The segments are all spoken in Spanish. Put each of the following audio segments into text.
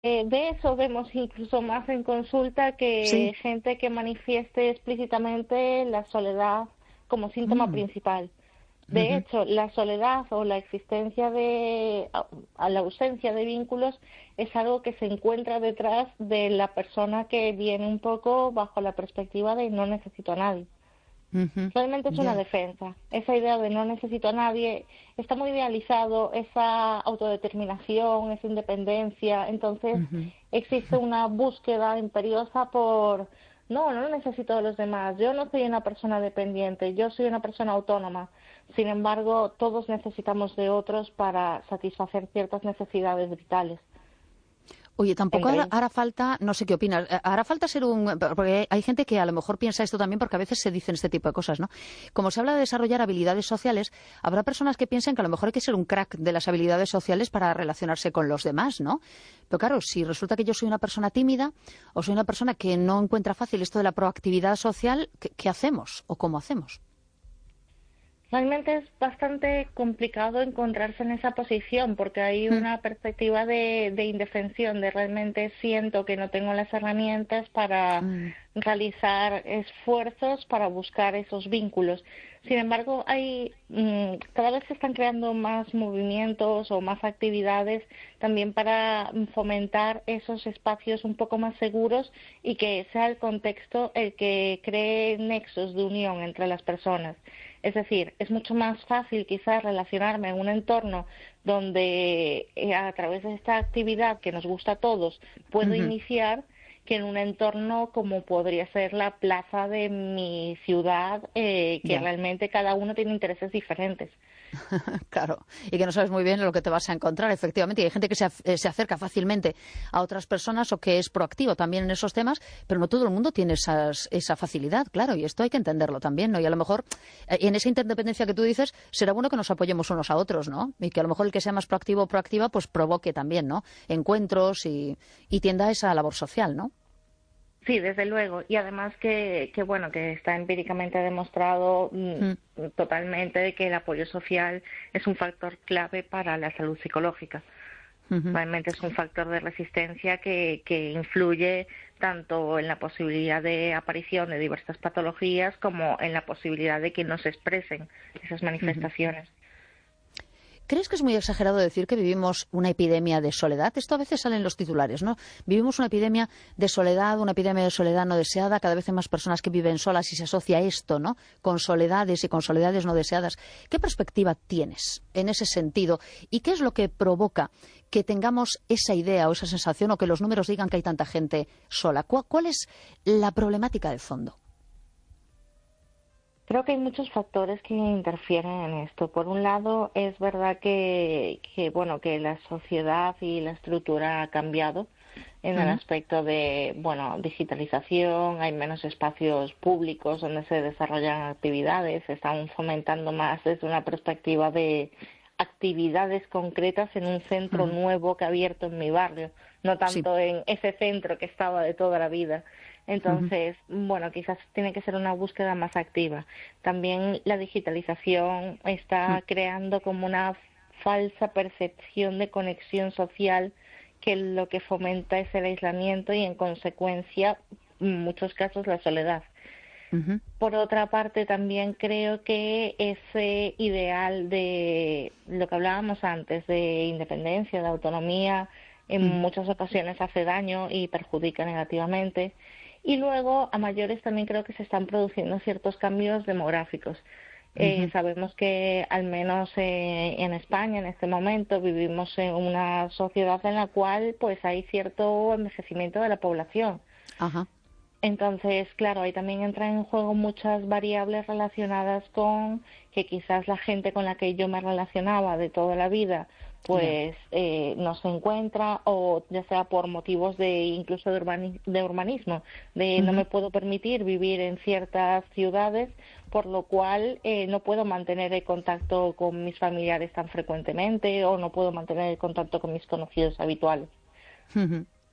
De eso vemos incluso más en consulta Sí. que gente que manifieste explícitamente la soledad como síntoma Mm, principal. De ujú. hecho, la soledad o la existencia a la ausencia de vínculos es algo que se encuentra detrás de la persona que viene un poco bajo la perspectiva de no necesito a nadie. Ujú. Realmente es una Ya. defensa. Esa idea de no necesito a nadie está muy idealizado, esa autodeterminación, esa independencia. Entonces Ujú. existe una búsqueda imperiosa por, no, no necesito de los demás. Yo no soy una persona dependiente, yo soy una persona autónoma. Sin embargo, todos necesitamos de otros para satisfacer ciertas necesidades vitales. Oye, tampoco Entre ellas. hará falta, no sé qué opinas, hará falta ser un... Porque hay gente que a lo mejor piensa esto también porque a veces se dicen este tipo de cosas, ¿no? Como se habla de desarrollar habilidades sociales, habrá personas que piensen que a lo mejor hay que ser un crack de las habilidades sociales para relacionarse con los demás, ¿no? Pero claro, si resulta que yo soy una persona tímida o soy una persona que no encuentra fácil esto de la proactividad social, ¿qué hacemos o cómo hacemos? Realmente es bastante complicado encontrarse en esa posición porque hay Mm, una perspectiva de indefensión, de realmente siento que no tengo las herramientas para mm, realizar esfuerzos para buscar esos vínculos. Sin embargo, cada vez se están creando más movimientos o más actividades también para fomentar esos espacios un poco más seguros y que sea el contexto el que cree nexos de unión entre las personas. Es decir, es mucho más fácil quizás relacionarme en un entorno donde a través de esta actividad que nos gusta a todos puedo ujú. iniciar que en un entorno como podría ser la plaza de mi ciudad, que Ya. realmente cada uno tiene intereses diferentes. Claro, y que no sabes muy bien lo que te vas a encontrar, efectivamente. Y hay gente que se acerca fácilmente a otras personas o que es proactivo también en esos temas, pero no todo el mundo tiene esa facilidad, claro, y esto hay que entenderlo también, ¿no? Y a lo mejor en esa interdependencia que tú dices, será bueno que nos apoyemos unos a otros, ¿no? Y que a lo mejor el que sea más proactivo o proactiva, pues provoque también, ¿no? Encuentros y tienda a esa labor social, ¿no? Sí, desde luego. Y además que bueno, que está empíricamente demostrado Mm, totalmente de que el apoyo social es un factor clave para la salud psicológica. ujú. Realmente es un factor de resistencia que influye tanto en la posibilidad de aparición de diversas patologías como en la posibilidad de que no se expresen esas Ujú. manifestaciones. ¿Crees que es muy exagerado decir que vivimos una epidemia de soledad? Esto a veces sale en los titulares, ¿no? Vivimos una epidemia de soledad no deseada, cada vez hay más personas que viven solas y se asocia esto, ¿no? Con soledades y con soledades no deseadas. ¿Qué perspectiva tienes en ese sentido? ¿Y qué es lo que provoca que tengamos esa idea o esa sensación o que los números digan que hay tanta gente sola? ¿Cuál es la problemática de fondo? Creo que hay muchos factores que interfieren en esto. Por un lado, es verdad bueno, que la sociedad y la estructura ha cambiado en el Ujú, aspecto de, bueno, digitalización, hay menos espacios públicos donde se desarrollan actividades, se están fomentando más desde una perspectiva de actividades concretas en un centro ujú. nuevo que ha abierto en mi barrio, no Sí. tanto en ese centro que estaba de toda la vida. Ujú, Entonces, bueno, quizás tiene que ser una búsqueda más activa. También la digitalización está creando como una falsa percepción de conexión social que lo que fomenta es el aislamiento y, en consecuencia, en muchos casos, la soledad. ujú, Por otra parte, también creo que ese ideal de lo que hablábamos antes, de independencia, de autonomía, en ujú, muchas ocasiones hace daño y perjudica negativamente. Y luego, a mayores, también creo que se están produciendo ciertos cambios demográficos. ujú. Sabemos que, al menos en España, en este momento, vivimos en una sociedad en la cual pues hay cierto envejecimiento de la población. Ajá. Entonces, claro, ahí también entran en juego muchas variables relacionadas con que quizás la gente con la que yo me relacionaba de toda la vida, Ya. pues no se encuentra, o ya sea por motivos de incluso de urbanismo, de no Ujú. me puedo permitir vivir en ciertas ciudades, por lo cual no puedo mantener el contacto con mis familiares tan frecuentemente o no puedo mantener el contacto con mis conocidos habituales. Ujú.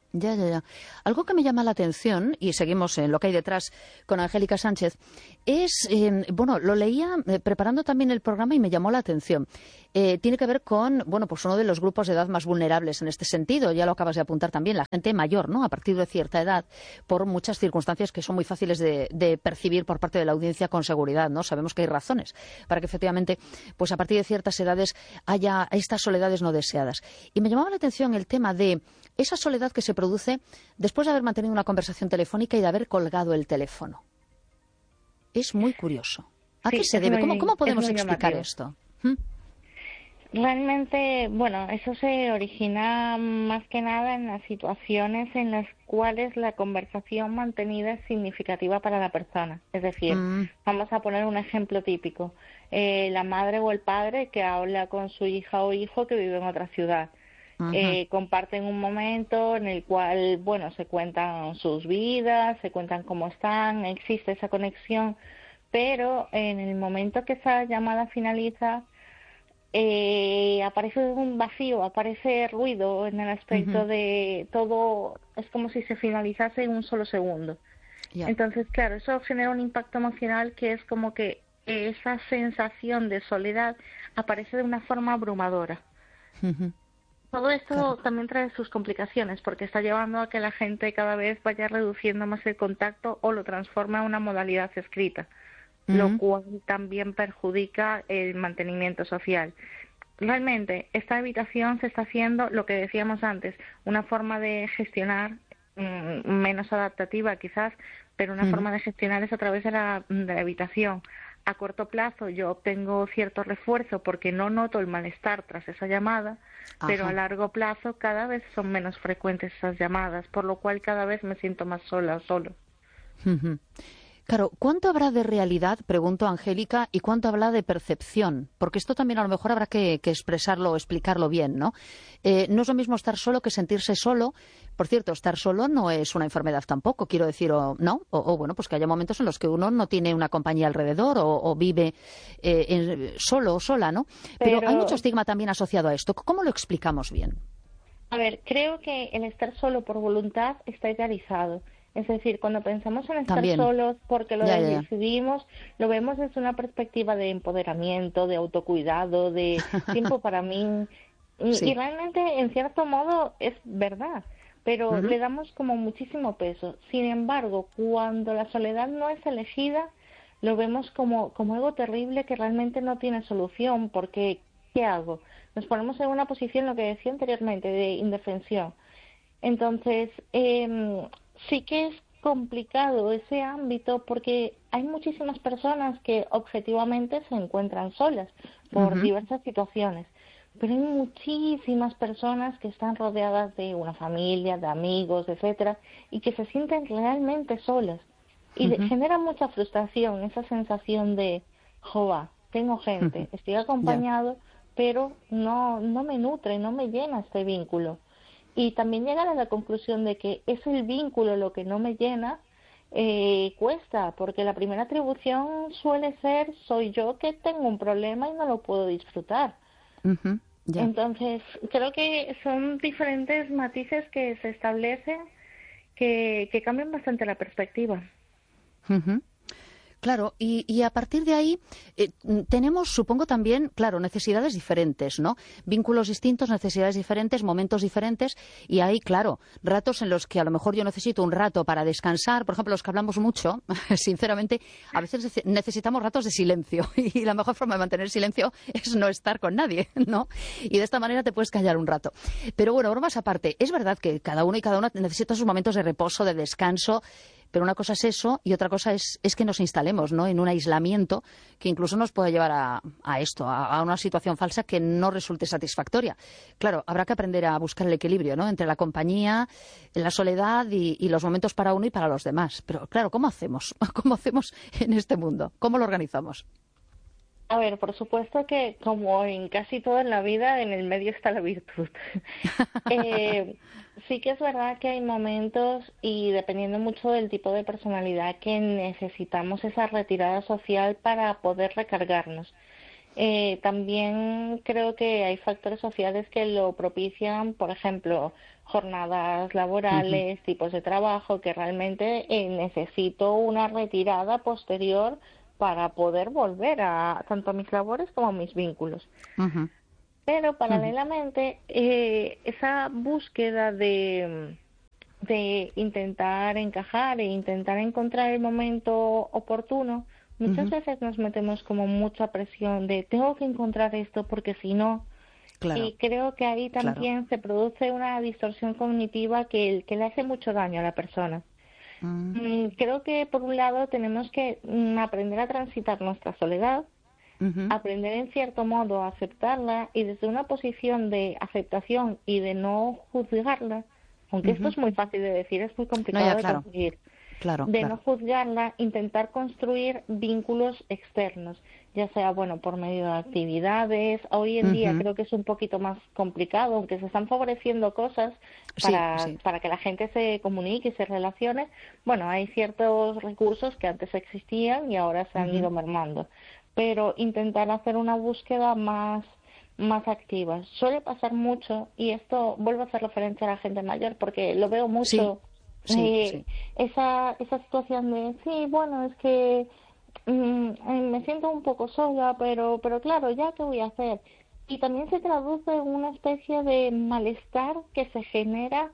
Ya, ya, ya. Algo que me llama la atención, y seguimos en lo que hay detrás con Angélica Sánchez, es, bueno, lo leía preparando también el programa y me llamó la atención. Tiene que ver con, bueno, pues uno de los grupos de edad más vulnerables en este sentido, ya lo acabas de apuntar también, la gente mayor, ¿no? A partir de cierta edad, por muchas circunstancias que son muy fáciles de percibir por parte de la audiencia con seguridad, ¿no? Sabemos que hay razones para que efectivamente, pues a partir de ciertas edades haya estas soledades no deseadas. Y me llamaba la atención el tema de esa soledad que se produce después de haber mantenido una conversación telefónica y de haber colgado el teléfono. Es muy curioso. ¿A qué se debe? ¿Cómo podemos explicar esto? Realmente, bueno, eso se origina más que nada en las situaciones en las cuales la conversación mantenida es significativa para la persona. Es decir, vamos a poner un ejemplo típico. La madre o el padre que habla con su hija o hijo que vive en otra ciudad. Comparten un momento en el cual, bueno, se cuentan sus vidas, se cuentan cómo están, existe esa conexión, pero en el momento que esa llamada finaliza, aparece un vacío, aparece ruido en el aspecto de todo, es como si se finalizase en un solo segundo. Yeah. Entonces, claro, eso genera un impacto emocional que es como que esa sensación de soledad aparece de una forma abrumadora. Todo esto también trae sus complicaciones porque está llevando a que la gente cada vez vaya reduciendo más el contacto o lo transforma en una modalidad escrita, lo cual también perjudica el mantenimiento social. Realmente, esta evitación se está haciendo, lo que decíamos antes, una forma de gestionar menos adaptativa quizás, pero una forma de gestionar es a través de la evitación. A corto plazo yo obtengo cierto refuerzo porque no noto el malestar tras esa llamada, pero a largo plazo cada vez son menos frecuentes esas llamadas, por lo cual cada vez me siento más sola o solo. Claro, ¿cuánto habrá de realidad, pregunto a Angélica, y cuánto habrá de percepción? Porque esto también a lo mejor habrá que expresarlo o explicarlo bien, ¿no? No es lo mismo estar solo que sentirse solo. Por cierto, estar solo no es una enfermedad tampoco, quiero decir, ¿no? O bueno, pues que haya momentos en los que uno no tiene una compañía alrededor o vive solo o sola, ¿no? Pero hay mucho estigma también asociado a esto. ¿Cómo lo explicamos bien? A ver, creo que el estar solo por voluntad está idealizado. Es decir, cuando pensamos en estar solos porque lo decidimos, lo vemos desde una perspectiva de empoderamiento, de autocuidado, de tiempo para mí. Y realmente, en cierto modo, es verdad, pero le damos como muchísimo peso. Sin embargo, cuando la soledad no es elegida, lo vemos como algo terrible que realmente no tiene solución, porque ¿qué hago? Nos ponemos en una posición, lo que decía anteriormente, de indefensión. Entonces, sí que es complicado ese ámbito porque hay muchísimas personas que objetivamente se encuentran solas por diversas situaciones, pero hay muchísimas personas que están rodeadas de una familia, de amigos, etcétera, y que se sienten realmente solas. Y genera mucha frustración, esa sensación de, joa, tengo gente, estoy acompañado, pero no me nutre, no me llena este vínculo. Y también llegar a la conclusión de que es el vínculo lo que no me llena, cuesta, porque la primera atribución suele ser, soy yo que tengo un problema y no lo puedo disfrutar. Entonces, creo que son diferentes matices que se establecen que cambian bastante la perspectiva. Claro, y a partir de ahí tenemos, supongo también, claro, necesidades diferentes, ¿no? Vínculos distintos, necesidades diferentes, momentos diferentes, y hay, claro, ratos en los que a lo mejor yo necesito un rato para descansar. Por ejemplo, los que hablamos mucho, sinceramente, a veces necesitamos ratos de silencio, y la mejor forma de mantener silencio es no estar con nadie, ¿no? Y de esta manera te puedes callar un rato. Pero bueno, bromas aparte, es verdad que cada uno y cada una necesita sus momentos de reposo, de descanso. Pero una cosa es eso y otra cosa es que nos instalemos, ¿no?, en un aislamiento que incluso nos puede llevar a esto, a una situación falsa que no resulte satisfactoria. Claro, habrá que aprender a buscar el equilibrio, ¿no?, entre la compañía, la soledad y los momentos para uno y para los demás. Pero claro, ¿cómo hacemos? ¿Cómo hacemos en este mundo? ¿Cómo lo organizamos? A ver, por supuesto que como en casi todo en la vida, en el medio está la virtud. Sí que es verdad que hay momentos y dependiendo mucho del tipo de personalidad que necesitamos esa retirada social para poder recargarnos. También creo que hay factores sociales que lo propician, por ejemplo, jornadas Ujú. laborales, tipos de trabajo, que realmente necesito una retirada posterior para poder volver a tanto a mis labores como a mis vínculos. Ujú. Pero Ujú. paralelamente, esa búsqueda de intentar encajar e intentar encontrar el momento oportuno, muchas Ujú. veces nos metemos como mucha presión de tengo que encontrar esto porque si no, Claro, y creo que ahí claro. también se produce una distorsión cognitiva que le hace mucho daño a la persona. Mm. Creo que por un lado tenemos que aprender a transitar nuestra soledad, Ujú. aprender en cierto modo a aceptarla y desde una posición de aceptación y de no juzgarla, aunque esto Ujú. es muy fácil de decir, es muy No, complicado ya, de claro, conseguir, claro, de no claro. juzgarla, intentar construir vínculos externos, ya sea, bueno, por medio de actividades. Hoy en día Ujú. creo que es un poquito más complicado, aunque se están favoreciendo cosas Sí, sí. para que la gente se comunique y se relacione. Bueno, hay ciertos recursos que antes existían y ahora se han Ujú. ido mermando, pero intentar hacer una búsqueda más activa. Suele pasar mucho, y esto vuelvo a hacer referencia a la gente mayor porque lo veo Sí, mucho, sí, eh, sí. esa situación de, sí, bueno, es que me siento un poco sola, pero claro, ¿ya qué voy a hacer? Y también se traduce en una especie de malestar que se genera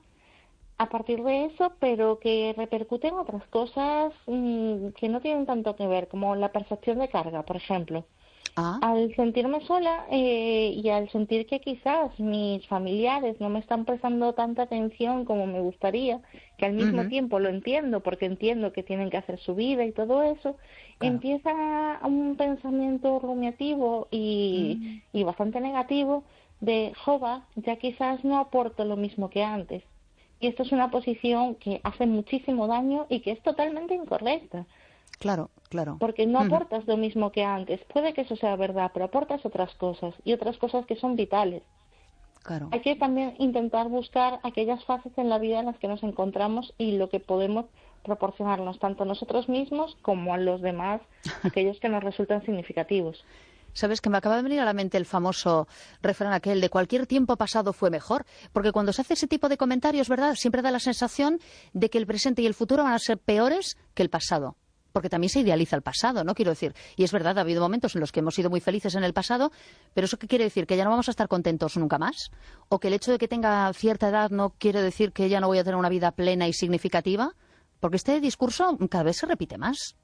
a partir de eso, pero que repercute en otras cosas que no tienen tanto que ver, como la percepción de carga, por ejemplo. Ah. Al sentirme sola y al sentir que quizás mis familiares no me están prestando tanta atención como me gustaría, que al mismo Ujú. tiempo lo entiendo porque entiendo que tienen que hacer su vida y todo eso, Claro. empieza un pensamiento rumiativo Mm. y bastante negativo de, jova, ya quizás no aporto lo mismo que antes. Y esto es una posición que hace muchísimo daño y que es totalmente incorrecta, Claro, claro. porque no Ujú. aportas lo mismo que antes. Puede que eso sea verdad, pero aportas otras cosas y otras cosas que son vitales. Claro. Hay que también intentar buscar aquellas fases en la vida en las que nos encontramos y lo que podemos proporcionarnos tanto a nosotros mismos como a los demás, aquellos que nos resultan significativos. Sabes que me acaba de venir a la mente el famoso refrán aquel de cualquier tiempo pasado fue mejor, porque cuando se hace ese tipo de comentarios, ¿verdad? Siempre da la sensación de que el presente y el futuro van a ser peores que el pasado. Porque también se idealiza el pasado, ¿no? Quiero decir, y es verdad, ha habido momentos en los que hemos sido muy felices en el pasado, pero ¿eso qué quiere decir? ¿Que ya no vamos a estar contentos nunca más? ¿O que el hecho de que tenga cierta edad no quiere decir que ya no voy a tener una vida plena y significativa? Porque este discurso cada vez se repite más.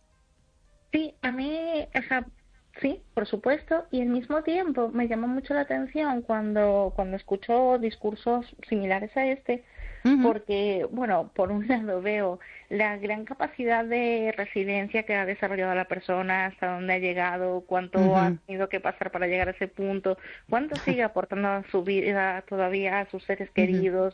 Sí, a mí, o sea, sí, por supuesto, y al mismo tiempo me llama mucho la atención cuando escucho discursos similares a este, Ujú. porque, bueno, por un lado veo la gran capacidad de resiliencia que ha desarrollado la persona, hasta dónde ha llegado, cuánto ha Ujú. tenido que pasar para llegar a ese punto, cuánto sigue aportando a su vida todavía, a sus seres Ujú. queridos,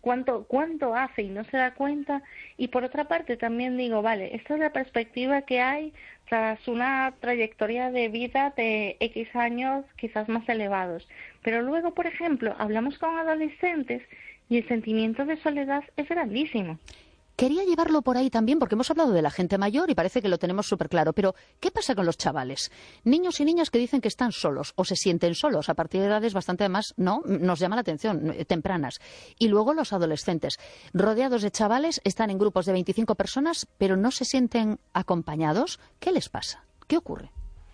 cuánto hace y no se da cuenta. Y por otra parte también digo, vale, esta es la perspectiva que hay tras una trayectoria de vida de X años quizás más elevados. Pero luego, por ejemplo, hablamos con adolescentes y el sentimiento de soledad es grandísimo. Quería llevarlo por ahí también, porque hemos hablado de la gente mayor y parece que lo tenemos súper claro. Pero, ¿qué pasa con los chavales? Niños y niñas que dicen que están solos o se sienten solos a partir de edades bastante más, ¿no? Nos llama la atención, tempranas. Y luego los adolescentes, rodeados de chavales, están en grupos de 25 personas, pero no se sienten acompañados. ¿Qué les pasa? ¿Qué ocurre?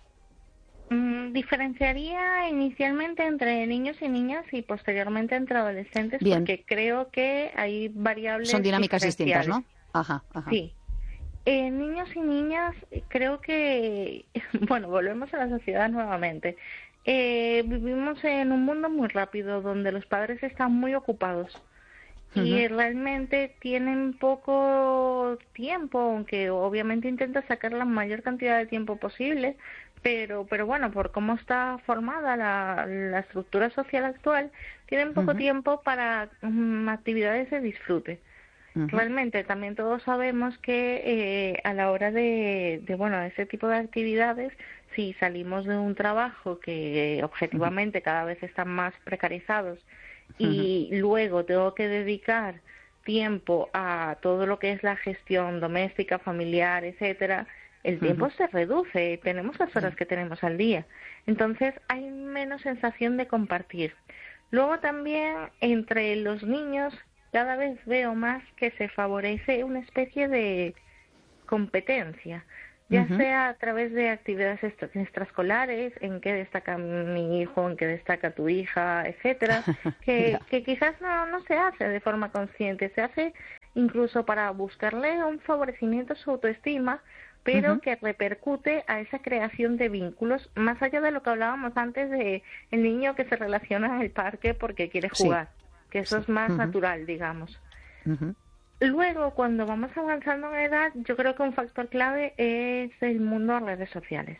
Diferenciaría inicialmente entre niños y niñas y posteriormente entre adolescentes Bien, porque creo que hay son variables dinámicas distintas, diferenciales. ¿no? Ajá, ajá. Sí. Niños y niñas, creo que, bueno, volvemos a la sociedad nuevamente. Vivimos en un mundo muy rápido donde los padres están muy ocupados Ujú. y realmente tienen poco tiempo, aunque obviamente intentan sacar la mayor cantidad de tiempo posible, pero bueno, por cómo está formada la estructura social actual, tienen poco Ujú. tiempo para actividades de disfrute. Ujú. Realmente también todos sabemos que a la hora bueno, ese tipo de actividades, si salimos de un trabajo que Ujú. objetivamente cada vez están más precarizados Ujú. y luego tengo que dedicar tiempo a todo lo que es la gestión doméstica, familiar, etcétera, el tiempo se reduce, tenemos las horas que tenemos al día. Entonces hay menos sensación de compartir. Luego también entre los niños cada vez veo más que se favorece una especie de competencia, ya sea a través de actividades extraescolares, en qué destaca mi hijo, en qué destaca tu hija, etcétera, que quizás no se hace de forma consciente, se hace incluso para buscarle un favorecimiento a su autoestima, pero que repercute a esa creación de vínculos, más allá de lo que hablábamos antes de el niño que se relaciona en el parque porque quiere jugar, que eso es más natural, digamos. Luego, cuando vamos avanzando en edad, yo creo que un factor clave es el mundo de redes sociales.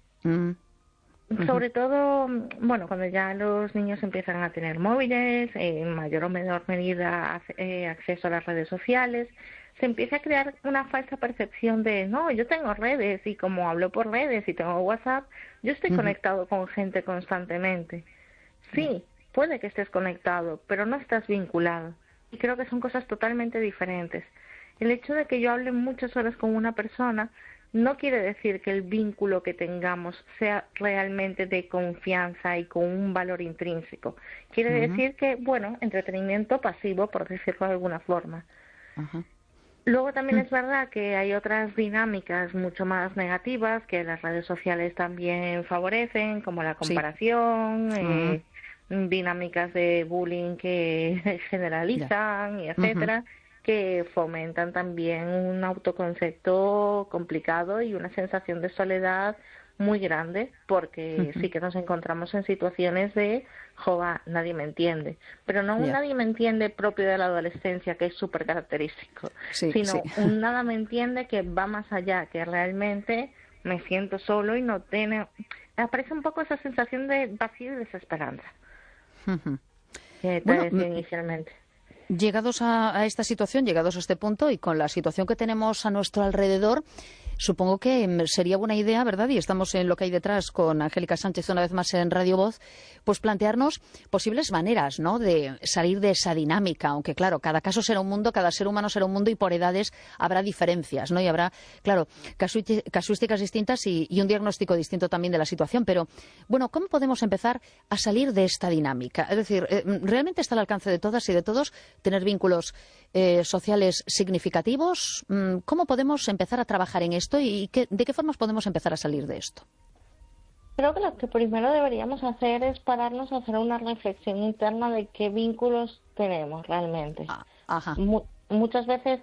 Sobre todo, bueno, cuando ya los niños empiezan a tener móviles, en mayor o menor medida acceso a las redes sociales, se empieza a crear una falsa percepción de, no, yo tengo redes y como hablo por redes y tengo WhatsApp, yo estoy conectado con gente constantemente. Sí, puede que estés conectado, pero no estás vinculado. Y creo que son cosas totalmente diferentes. El hecho de que yo hable muchas horas con una persona no quiere decir que el vínculo que tengamos sea realmente de confianza y con un valor intrínseco. Quiere decir que, bueno, entretenimiento pasivo, por decirlo de alguna forma. Luego también es verdad que hay otras dinámicas mucho más negativas que las redes sociales también favorecen, como la comparación, dinámicas de bullying que generalizan y etcétera, que fomentan también un autoconcepto complicado y una sensación de soledad muy grande, porque sí que nos encontramos en situaciones de, jova, nadie me entiende, pero no un nadie me entiende propio de la adolescencia, que es súper característico, sino un nada me entiende que va más allá, que realmente me siento solo y no tiene... Aparece un poco esa sensación de vacío y desesperanza que te decía inicialmente. Llegados a esta situación, llegados a este punto y con la situación que tenemos a nuestro alrededor, supongo que sería buena idea, ¿verdad? Y estamos en Lo que hay detrás con Angélica Sánchez una vez más en Radio Voz, pues plantearnos posibles maneras, ¿no?, de salir de esa dinámica, aunque claro, cada caso será un mundo, cada ser humano será un mundo y por edades habrá diferencias, ¿no? Y habrá, claro, casuísticas distintas y un diagnóstico distinto también de la situación. Pero, bueno, ¿cómo podemos empezar a salir de esta dinámica? Es decir, ¿realmente está al alcance de todas y de todos tener vínculos sociales significativos? ¿Cómo podemos empezar a trabajar en esto y de qué formas podemos empezar a salir de esto? Creo que lo que primero deberíamos hacer es pararnos a hacer una reflexión interna de qué vínculos tenemos realmente. Muchas veces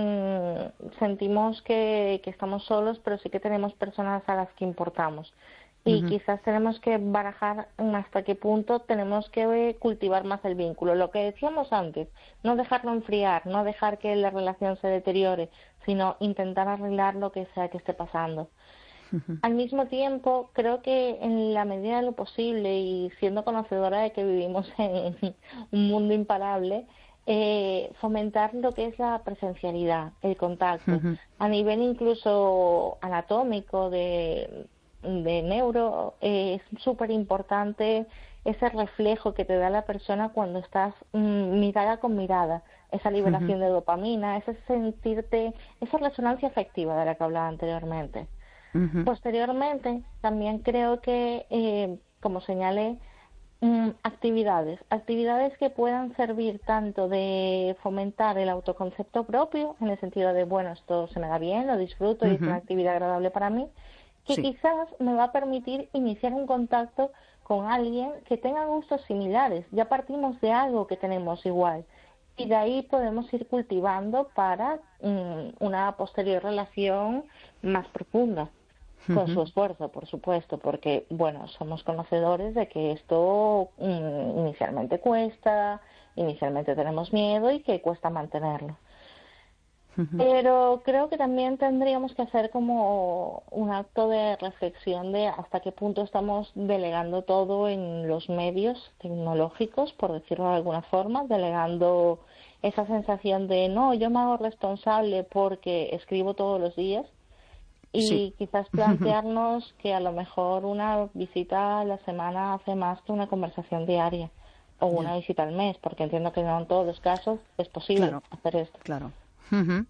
sentimos que estamos solos, pero sí que tenemos personas a las que importamos. Y quizás tenemos que barajar hasta qué punto tenemos que cultivar más el vínculo. Lo que decíamos antes, no dejarlo enfriar, no dejar que la relación se deteriore, sino intentar arreglar lo que sea que esté pasando. Al mismo tiempo, creo que en la medida de lo posible y siendo conocedora de que vivimos en un mundo imparable, fomentar lo que es la presencialidad, el contacto, a nivel incluso anatómico de neuro, es súper importante ese reflejo que te da la persona cuando estás mirada con mirada, esa liberación de dopamina, ese sentirte, esa resonancia afectiva de la que hablaba anteriormente. Posteriormente, también creo que, como señalé, actividades que puedan servir tanto de fomentar el autoconcepto propio, en el sentido de, bueno, esto se me da bien, lo disfruto y es una actividad agradable para mí, que quizás me va a permitir iniciar un contacto con alguien que tenga gustos similares. Ya partimos de algo que tenemos igual y de ahí podemos ir cultivando para una posterior relación más profunda, con su esfuerzo, por supuesto, porque, bueno, somos conocedores de que esto inicialmente cuesta, inicialmente tenemos miedo y que cuesta mantenerlo. Pero creo que también tendríamos que hacer como un acto de reflexión de hasta qué punto estamos delegando todo en los medios tecnológicos, por decirlo de alguna forma, delegando esa sensación de no, yo me hago responsable porque escribo todos los días y quizás plantearnos que a lo mejor una visita a la semana hace más que una conversación diaria o una visita al mes, porque entiendo que no en todos los casos es posible hacer esto. Claro.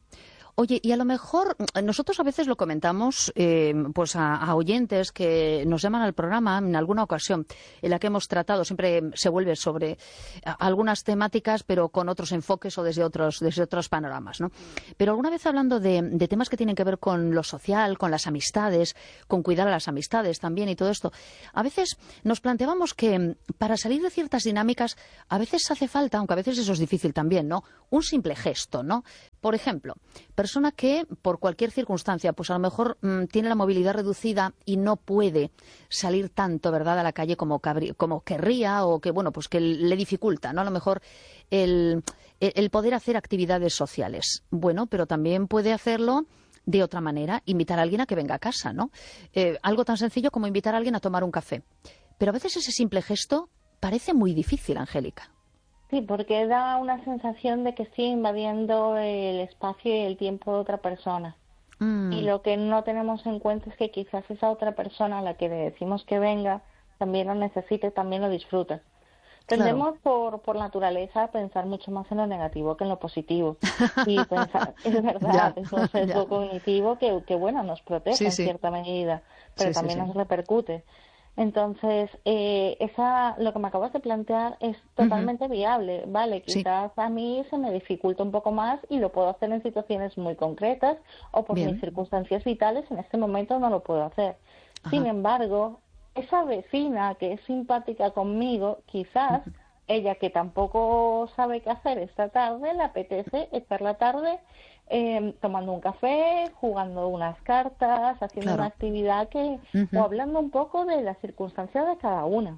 Oye, y a lo mejor nosotros a veces lo comentamos pues a oyentes que nos llaman al programa en alguna ocasión en la que hemos tratado, siempre se vuelve sobre algunas temáticas, pero con otros enfoques o desde otros panoramas, ¿no? Pero alguna vez hablando de temas que tienen que ver con lo social, con las amistades, con cuidar a las amistades también y todo esto, a veces nos planteábamos que para salir de ciertas dinámicas a veces hace falta, aunque a veces eso es difícil también, ¿no? Un simple gesto, ¿no? Por ejemplo, persona que por cualquier circunstancia, pues a lo mejor tiene la movilidad reducida y no puede salir tanto, ¿verdad?, a la calle como querría, o que, bueno, pues que le dificulta, ¿no? A lo mejor el poder hacer actividades sociales. Bueno, pero también puede hacerlo de otra manera, invitar a alguien a que venga a casa, ¿no? Algo tan sencillo como invitar a alguien a tomar un café. Pero a veces ese simple gesto parece muy difícil, Angélica. Sí, porque da una sensación de que estoy invadiendo el espacio y el tiempo de otra persona. Y lo que no tenemos en cuenta es que quizás esa otra persona a la que le decimos que venga también lo necesite, también lo disfruta. Tendemos por naturaleza a pensar mucho más en lo negativo que en lo positivo. Y pensar, es verdad, es un sesgo cognitivo que bueno, nos protege en cierta medida, pero también nos repercute. Entonces, lo que me acabas de plantear es totalmente viable, ¿vale? Quizás a mí se me dificulta un poco más y lo puedo hacer en situaciones muy concretas o por mis circunstancias vitales, en este momento no lo puedo hacer. Sin embargo, esa vecina que es simpática conmigo, quizás ella que tampoco sabe qué hacer esta tarde, le apetece estar la tarde tomando un café, jugando unas cartas, haciendo una actividad o hablando un poco de las circunstancias de cada una.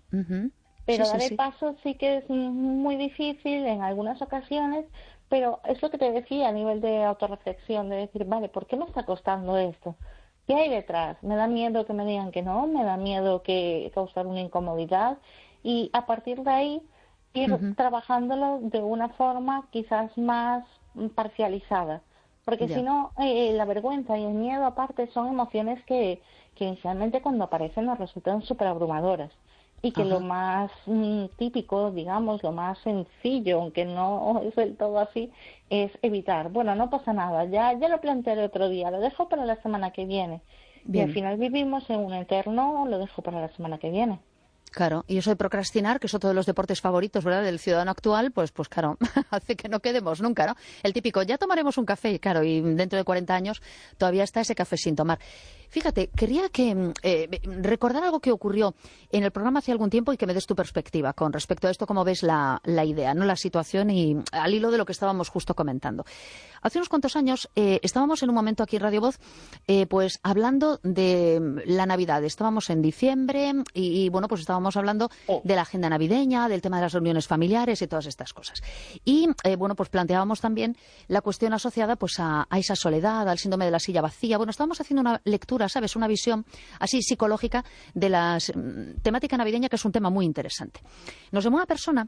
Pero dar el paso sí que es muy difícil en algunas ocasiones, pero es lo que te decía a nivel de autorreflexión, de decir, vale, ¿por qué me está costando esto? ¿Qué hay detrás? Me da miedo que me digan que no, me da miedo que causar una incomodidad, y a partir de ahí ir trabajándolo de una forma quizás más parcializada, porque si no, la vergüenza y el miedo aparte son emociones que inicialmente cuando aparecen nos resultan súper abrumadoras, y que lo más típico, digamos, lo más sencillo, aunque no es del todo así, es evitar. Bueno, no pasa nada, ya lo plantearé otro día, lo dejo para la semana que viene. Y al final vivimos en un eterno, lo dejo para la semana que viene. Claro, y eso de procrastinar, que es otro de los deportes favoritos, ¿verdad?, del ciudadano actual, pues claro, hace que no quedemos nunca, ¿no? El típico, ya tomaremos un café, claro, y dentro de 40 años todavía está ese café sin tomar. Fíjate, quería que recordar algo que ocurrió en el programa hace algún tiempo y que me des tu perspectiva con respecto a esto, cómo ves la idea, ¿no?, la situación, y al hilo de lo que estábamos justo comentando. Hace unos cuantos años estábamos en un momento aquí en Radio Voz pues hablando de la Navidad. Estábamos en diciembre y bueno, pues estábamos hablando de la agenda navideña, del tema de las reuniones familiares y todas estas cosas. Y bueno, pues planteábamos también la cuestión asociada pues a esa soledad, al síndrome de la silla vacía. Bueno, estábamos haciendo una lectura, ¿sabes?, una visión así psicológica de la temática navideña, que es un tema muy interesante. Nos llamó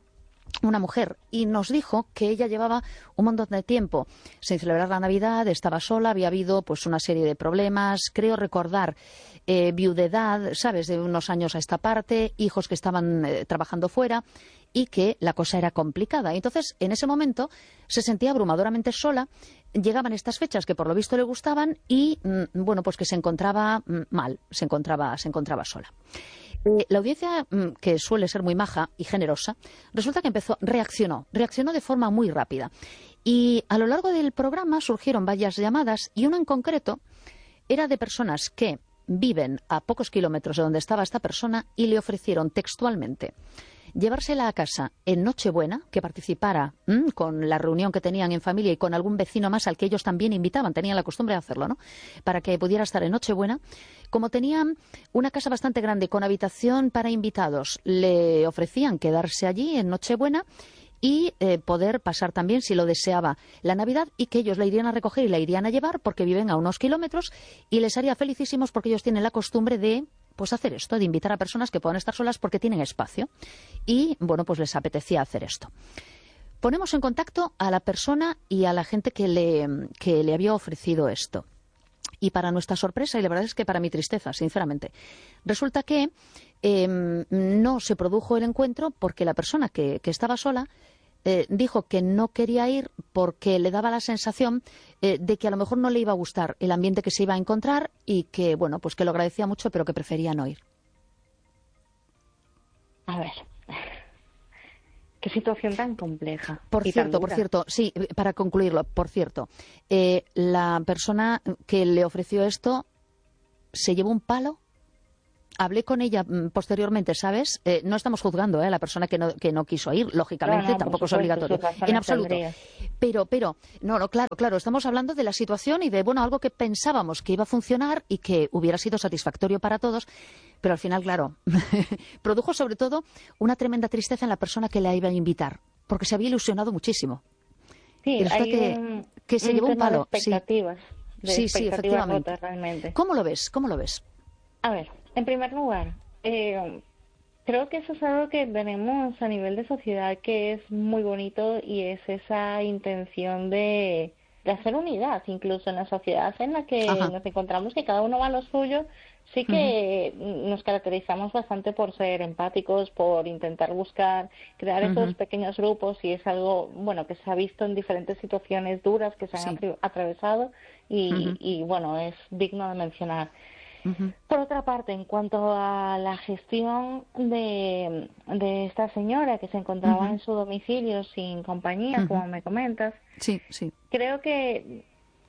una mujer, y nos dijo que ella llevaba un montón de tiempo sin celebrar la Navidad, estaba sola, había habido pues una serie de problemas, creo recordar viudedad, ¿sabes?, de unos años a esta parte, hijos que estaban trabajando fuera, y que la cosa era complicada. Entonces, en ese momento se sentía abrumadoramente sola. Llegaban estas fechas que por lo visto le gustaban y, bueno, pues que se encontraba mal, se encontraba sola. La audiencia, que suele ser muy maja y generosa, resulta que reaccionó de forma muy rápida. Y a lo largo del programa surgieron varias llamadas, y una en concreto era de personas que viven a pocos kilómetros de donde estaba esta persona y le ofrecieron textualmente llevársela a casa en Nochebuena, que participara con la reunión que tenían en familia y con algún vecino más al que ellos también invitaban, tenían la costumbre de hacerlo, ¿no?, para que pudiera estar en Nochebuena. Como tenían una casa bastante grande con habitación para invitados, le ofrecían quedarse allí en Nochebuena y poder pasar también, si lo deseaba, la Navidad, y que ellos la irían a recoger y la irían a llevar porque viven a unos kilómetros, y les haría felicísimos porque ellos tienen la costumbre de pues hacer esto, de invitar a personas que puedan estar solas porque tienen espacio, y bueno, pues les apetecía hacer esto. Ponemos en contacto a la persona y a la gente que le había ofrecido esto. Y para nuestra sorpresa, y la verdad es que para mi tristeza, sinceramente, resulta que no se produjo el encuentro porque la persona que estaba sola dijo que no quería ir porque le daba la sensación de que a lo mejor no le iba a gustar el ambiente que se iba a encontrar y que, bueno, pues que lo agradecía mucho, pero que prefería no ir. A ver, qué situación tan compleja. Por cierto, sí, para concluirlo, por cierto, la persona que le ofreció esto se llevó un palo. Hablé con ella posteriormente, ¿sabes? No estamos juzgando a la persona que no quiso ir, lógicamente, tampoco es obligatorio, en absoluto. Pero, no, claro, estamos hablando de la situación y de, bueno, algo que pensábamos que iba a funcionar y que hubiera sido satisfactorio para todos, pero al final, claro, produjo sobre todo una tremenda tristeza en la persona que la iba a invitar, porque se había ilusionado muchísimo. Sí, hay que se llevó un palo. De expectativas, sí, efectivamente. Rotas, realmente. ¿Cómo lo ves? A ver, en primer lugar, creo que eso es algo que tenemos a nivel de sociedad que es muy bonito y es esa intención de hacer unidad, incluso en la sociedad en la que nos encontramos, que cada uno va a lo suyo. Sí que nos caracterizamos bastante por ser empáticos, por intentar crear esos pequeños grupos, y es algo, bueno, que se ha visto en diferentes situaciones duras que se han atravesado y bueno, es digno de mencionar. Por otra parte, en cuanto a la gestión de esta señora que se encontraba en su domicilio sin compañía, como me comentas, creo que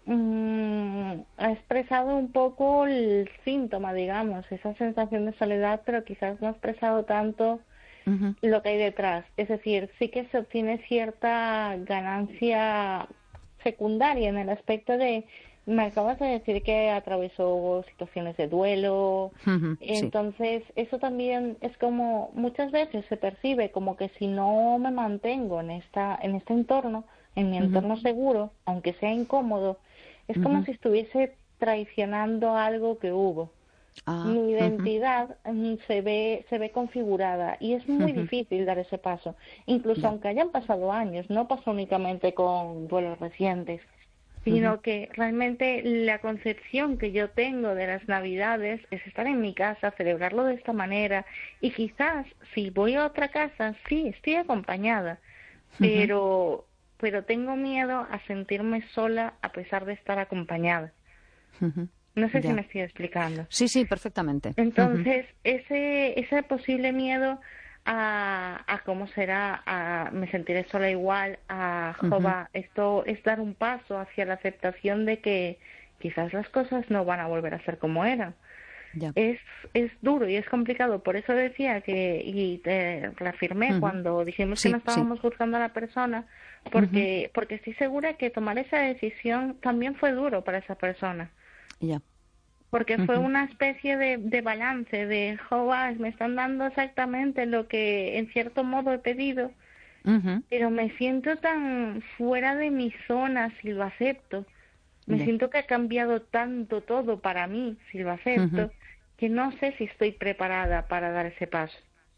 ha expresado un poco el síntoma, digamos, esa sensación de soledad, pero quizás no ha expresado tanto lo que hay detrás. Es decir, sí que se obtiene cierta ganancia secundaria en el aspecto de: me acabas de decir que atravesó situaciones de duelo, entonces eso también es como, muchas veces se percibe como que si no me mantengo en este entorno, en mi entorno seguro, aunque sea incómodo, es como si estuviese traicionando algo que hubo. Mi identidad se ve configurada y es muy difícil dar ese paso, incluso aunque hayan pasado años. No pasa únicamente con duelos recientes, sino que realmente la concepción que yo tengo de las Navidades es estar en mi casa, celebrarlo de esta manera, y quizás si voy a otra casa, sí, estoy acompañada, pero tengo miedo a sentirme sola a pesar de estar acompañada. No sé si me estoy explicando. Sí, perfectamente. Entonces, ese posible miedo a cómo será, me sentiré sola igual, esto es dar un paso hacia la aceptación de que quizás las cosas no van a volver a ser como eran. Es duro y es complicado, por eso decía y te reafirmé cuando dijimos que no estábamos juzgando a la persona, porque estoy segura que tomar esa decisión también fue duro para esa persona. Porque fue una especie de balance, de, me están dando exactamente lo que en cierto modo he pedido, pero me siento tan fuera de mi zona si lo acepto. Me siento que ha cambiado tanto todo para mí si lo acepto, que no sé si estoy preparada para dar ese paso.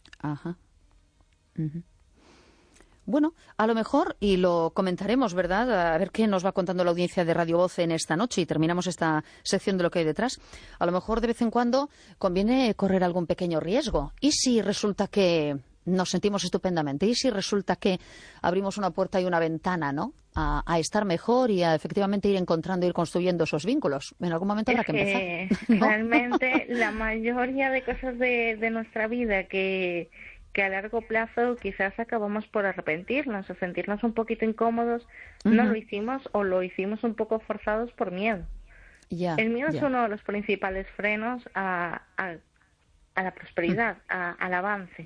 Bueno, a lo mejor, y lo comentaremos, ¿verdad? A ver qué nos va contando la audiencia de Radio Voz en esta noche y terminamos esta sección de lo que hay detrás. A lo mejor de vez en cuando conviene correr algún pequeño riesgo. ¿Y si resulta que nos sentimos estupendamente? ¿Y si resulta que abrimos una puerta y una ventana, ¿no? A estar mejor y a efectivamente ir encontrando, ir construyendo esos vínculos? En algún momento habrá que empezar, ¿no? Realmente la mayoría de cosas de nuestra vida que a largo plazo quizás acabamos por arrepentirnos o sentirnos un poquito incómodos, no lo hicimos o lo hicimos un poco forzados por miedo. El miedo es uno de los principales frenos a la prosperidad, al avance.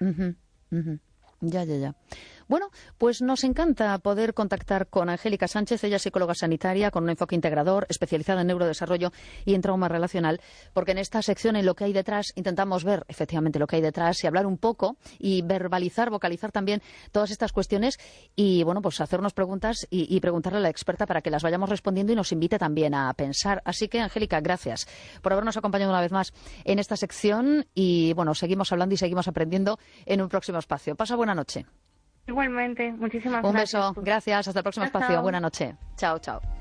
Ya. Bueno, pues nos encanta poder contactar con Angélica Sánchez. Ella es psicóloga sanitaria con un enfoque integrador, especializada en neurodesarrollo y en trauma relacional, porque en esta sección, en lo que hay detrás, intentamos ver efectivamente lo que hay detrás y hablar un poco y vocalizar también todas estas cuestiones y, bueno, pues hacernos preguntas y preguntarle a la experta para que las vayamos respondiendo y nos invite también a pensar. Así que, Angélica, gracias por habernos acompañado una vez más en esta sección y, bueno, seguimos hablando y seguimos aprendiendo en un próximo espacio. Pasa buena noche. Igualmente, muchísimas gracias. Un beso, gracias, hasta el próximo espacio. Buena noche. Chao.